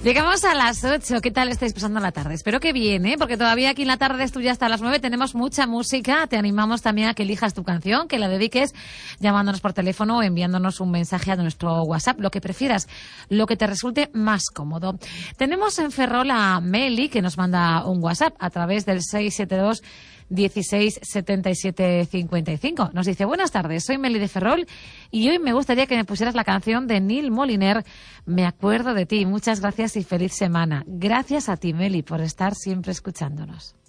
Llegamos a las 8. ¿Qué tal estáis pasando la tarde? Espero que bien, ¿eh? Porque todavía aquí en la tarde es tuya hasta las 9. Tenemos mucha música. Te animamos también a que elijas tu canción, que la dediques llamándonos por teléfono o enviándonos un mensaje a nuestro WhatsApp, lo que prefieras, lo que te resulte más cómodo. Tenemos en Ferrol a Meli, que nos manda un WhatsApp a través del 672 16 77 55. Nos dice: buenas tardes, soy Meli de Ferrol y hoy me gustaría que me pusieras la canción de Neil Moliner, Me acuerdo de ti. Muchas gracias y feliz semana. Gracias a ti, Meli, por estar siempre escuchándonos.